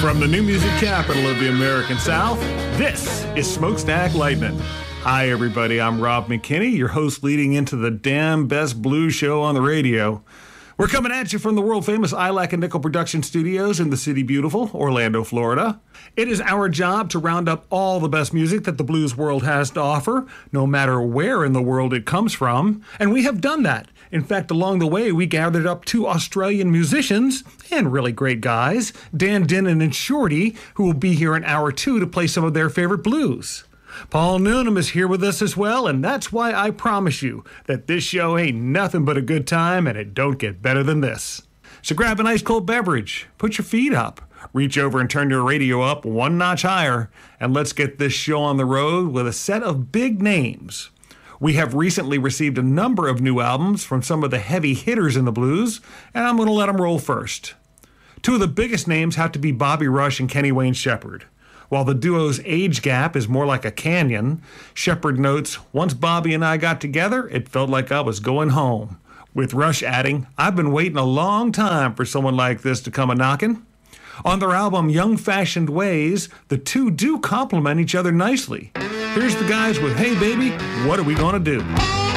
From the new music capital of the American South, this is Smokestack Lightning. Hi, everybody. I'm Rob McKinney, your host leading into the damn best blues show on the radio. We're coming at you from the world-famous Ilac and Nickel Production Studios in the city beautiful, Orlando, Florida. It is our job to round up all the best music that the blues world has to offer, no matter where in the world it comes from, and we have done that. In fact, along the way, we gathered up two Australian musicians, and really great guys, Dan Denon and Shorty, who will be here in hour two to play some of their favorite blues. Paul Noonan is here with us as well, and that's why I promise you that this show ain't nothing but a good time, and it don't get better than this. So grab an ice cold beverage, put your feet up, reach over and turn your radio up one notch higher, and let's get this show on the road with a set of big names. We have recently received a number of new albums from some of the heavy hitters in the blues, and I'm going to let them roll first. Two of the biggest names have to be Bobby Rush and Kenny Wayne Shepherd. While the duo's age gap is more like a canyon, Shepherd notes, "Once Bobby and I got together, it felt like I was going home." With Rush adding, "I've been waiting a long time for someone like this to come a-knockin'." On their album Young Fashioned Ways, the two do complement each other nicely. Here's the guys with Hey Baby, What Are We Gonna Do?